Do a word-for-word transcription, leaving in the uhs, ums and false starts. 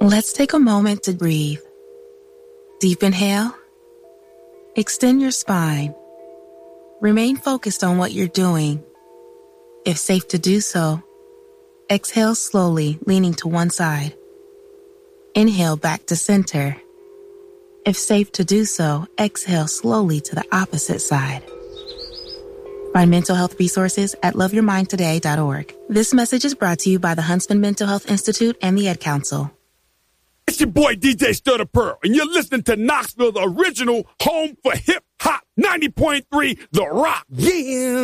Let's take a moment to breathe. Deep inhale. Extend your spine. Remain focused on what you're doing. If safe to do so, exhale slowly, leaning to one side. Inhale back to center. If safe to do so, exhale slowly to the opposite side. Find mental health resources at love your mind today dot org. This message is brought to you by the Huntsman Mental Health Institute and the Ad Council. It's your boy D J Stutter Pearl, and you're listening to Knoxville, the original home for hip hop, ninety point three The Rock. Yeah.